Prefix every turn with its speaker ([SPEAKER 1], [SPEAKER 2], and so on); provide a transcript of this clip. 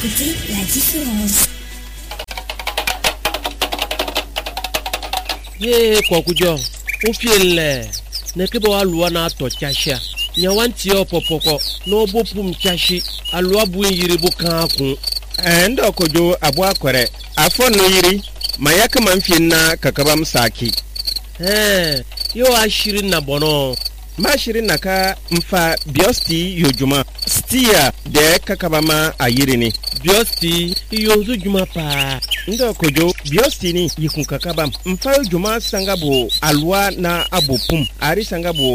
[SPEAKER 1] Écoutez la différence.
[SPEAKER 2] Kwakujo, ufiele, nekebo aluwa na ato chasha. Nyawanti yo popoko, no bopum chashi, aluwa buingiribu kanku.
[SPEAKER 3] Endo kojo abwa kwere, afo no yiri, mayaka manfina kakabam saki.
[SPEAKER 2] Yo ashirin na bono.
[SPEAKER 3] Mashirin naka mfa biosti yojuma. Stia de kakabama ayirini.
[SPEAKER 2] Biosti yozu juma pa.
[SPEAKER 3] Ndo kojo biosti ni yikun kakabam. Mfa yojuma sangabo alwa na abopum. Ari sangabo